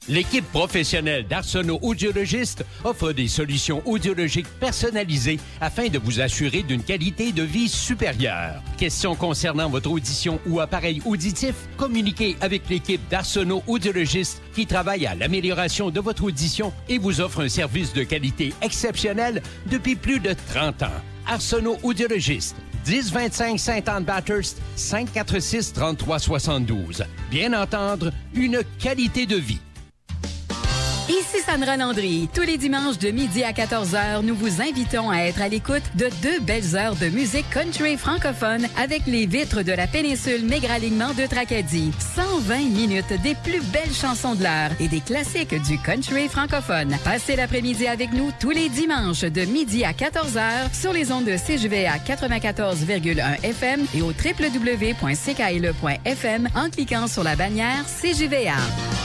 L'équipe professionnelle d'Arsenault Audiologistes offre des solutions audiologiques personnalisées afin de vous assurer d'une qualité de vie supérieure. Questions concernant votre audition ou appareil auditif? Communiquez avec l'équipe d'Arsenault Audiologistes qui travaille à l'amélioration de votre audition et vous offre un service de qualité exceptionnel depuis plus de 30 ans. Arsenault Audiologistes, 1025 Sainte-Anne-Bathurst, 546-3372. Bien entendre, une qualité de vie. Ici Sandra Landry. Tous les dimanches de midi à 14h, nous vous invitons à être à l'écoute de 2 belles heures de musique country francophone avec les vitres de la péninsule Mégralignement de Tracadie. 120 minutes des plus belles chansons de l'heure et des classiques du country francophone. Passez l'après-midi avec nous tous les dimanches de midi à 14h sur les ondes de CJVA 94,1 FM et au www.ckle.fm en cliquant sur la bannière CJVA.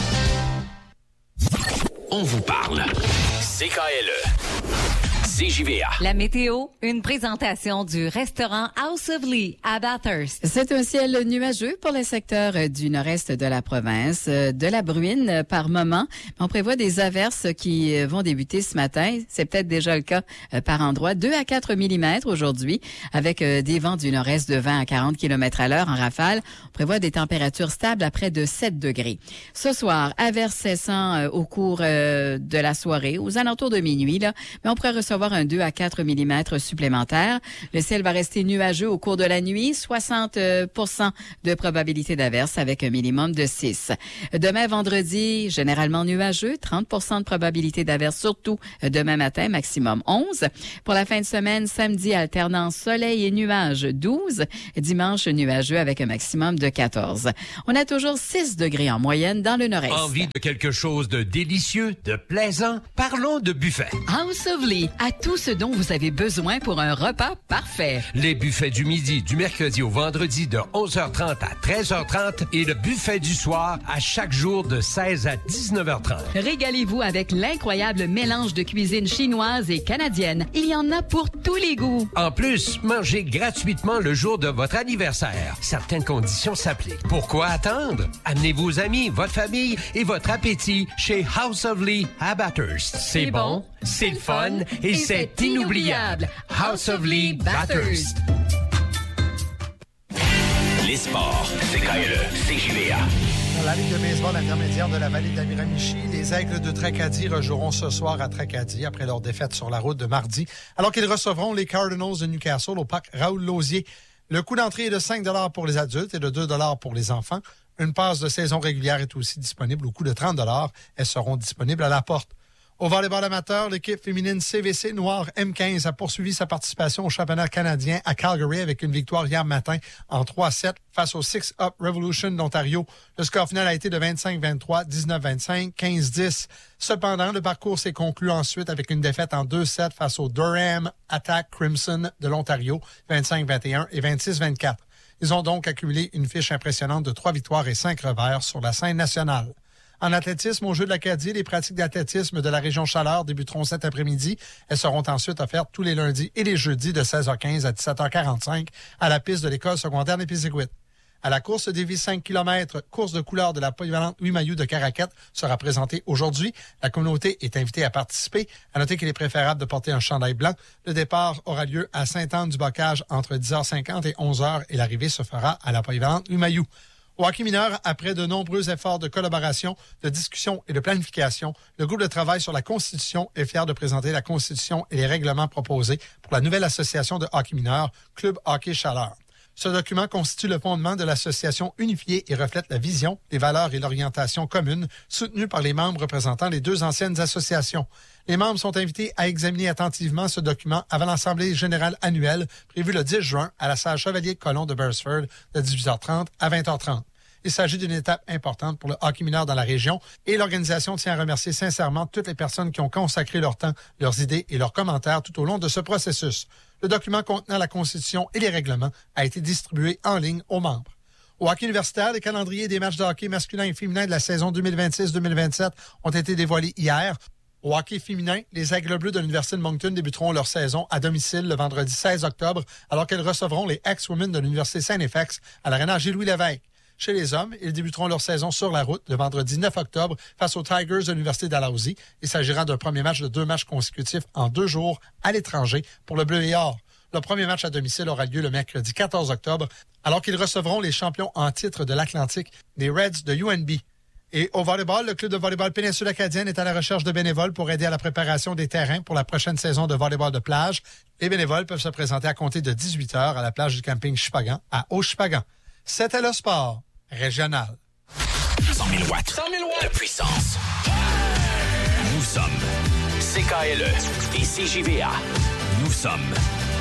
On vous parle. CKLE. CJVA. La météo, une présentation du restaurant House of Lee à Bathurst. C'est un ciel nuageux pour le secteur du nord-est de la province. De la bruine par moment. On prévoit des averses qui vont débuter ce matin. C'est peut-être déjà le cas par endroit. 2 à 4 mm aujourd'hui avec des vents du nord-est de 20 à 40 km à l'heure en rafale. On prévoit des températures stables à près de 7 degrés. Ce soir, averses cessant au cours de la soirée, aux alentours de minuit, là, mais on pourrait recevoir un 2 à 4 mm supplémentaire. Le ciel va rester nuageux au cours de la nuit, 60% de probabilité d'averse avec un minimum de 6. Demain, vendredi, généralement nuageux, 30% de probabilité d'averse, surtout demain matin, maximum 11. Pour la fin de semaine, samedi, alternance soleil et nuages, 12. Dimanche, nuageux avec un maximum de 14. On a toujours 6 degrés en moyenne dans le nord-est. Envie de quelque chose de délicieux, de plaisant? Parlons de buffet. House of Lee a tout ce dont vous avez besoin pour un repas parfait. Les buffets du midi, du mercredi au vendredi de 11h30 à 13h30 et le buffet du soir à chaque jour de 16 à 19h30. Régalez-vous avec l'incroyable mélange de cuisine chinoise et canadienne. Il y en a pour tous les goûts. En plus, mangez gratuitement le jour de votre anniversaire. Certaines conditions s'appliquent. Pourquoi attendre? Amenez vos amis, votre famille et votre appétit chez House of Lee à Bathurst. C'est bon, c'est le fun et c'est inoubliable. House of Lee Bathurst. Les sports. CKLE. CJVA. Dans la Ligue de baseball intermédiaire de la vallée de la Miramichi, les Aigles de Tracadie rejoueront ce soir à Tracadie après leur défaite sur la route de mardi, alors qu'ils recevront les Cardinals de Newcastle au parc Raoul-Lausier. Le coût d'entrée est de 5 $ pour les adultes et de 2 $ pour les enfants. Une passe de saison régulière est aussi disponible au coût de 30 $. Elles seront disponibles à la porte. Au volleyball amateur, l'équipe féminine CVC Noire M15 a poursuivi sa participation au championnat canadien à Calgary avec une victoire hier matin en 3-7 face au Six Up Revolution d'Ontario. Le score final a été de 25-23, 19-25, 15-10. Cependant, le parcours s'est conclu ensuite avec une défaite en 2-7 face au Durham Attack Crimson de l'Ontario, 25-21 et 26-24. Ils ont donc accumulé une fiche impressionnante de 3 victoires et 5 revers sur la scène nationale. En athlétisme, au Jeux de l'Acadie, les pratiques d'athlétisme de la région Chaleur débuteront cet après-midi. Elles seront ensuite offertes tous les lundis et les jeudis de 16h15 à 17h45 à la piste de l'école secondaire des Pisiquid. À la course des 5 km, course de couleur de la polyvalente Louis Mailloux de Caraquette sera présentée aujourd'hui. La communauté est invitée à participer. À noter qu'il est préférable de porter un chandail blanc. Le départ aura lieu à Sainte-Anne-du-Bocage entre 10h50 et 11h et l'arrivée se fera à la polyvalente Louis Mailloux. Au hockey mineur, après de nombreux efforts de collaboration, de discussion et de planification, le groupe de travail sur la Constitution est fier de présenter la Constitution et les règlements proposés pour la nouvelle association de hockey mineur, Club Hockey Chaleur. Ce document constitue le fondement de l'association unifiée et reflète la vision, les valeurs et l'orientation communes soutenues par les membres représentant les 2 anciennes associations. Les membres sont invités à examiner attentivement ce document avant l'Assemblée générale annuelle prévue le 10 juin à la salle Chevalier-Colomb de Beresford de 18h30 à 20h30. Il s'agit d'une étape importante pour le hockey mineur dans la région et l'organisation tient à remercier sincèrement toutes les personnes qui ont consacré leur temps, leurs idées et leurs commentaires tout au long de ce processus. Le document contenant la Constitution et les règlements a été distribué en ligne aux membres. Au hockey universitaire, les calendriers des matchs de hockey masculin et féminin de la saison 2026-2027 ont été dévoilés hier. Au hockey féminin, les Aigles Bleus de l'Université de Moncton débuteront leur saison à domicile le vendredi 16 octobre, alors qu'elles recevront les ex-women de l'Université Saint-FX à l'Arena Gilles-Louis Lévesque. Chez les hommes, ils débuteront leur saison sur la route le vendredi 9 octobre face aux Tigers de l'Université Dalhousie. Il s'agira d'un premier match de 2 matchs consécutifs en 2 jours à l'étranger pour le Bleu et Or. Le premier match à domicile aura lieu le mercredi 14 octobre, alors qu'ils recevront les champions en titre de l'Atlantique, les Reds de UNB. Et au volleyball, le club de volleyball Péninsule Acadienne est à la recherche de bénévoles pour aider à la préparation des terrains pour la prochaine saison de volleyball de plage. Les bénévoles peuvent se présenter à compter de 18 heures à la plage du camping Chupagan à Haut-Chupagan. C'était le sport régional. 100 000 watts. 100 000 watts de puissance. Nous sommes CKLE et CJVA. Nous sommes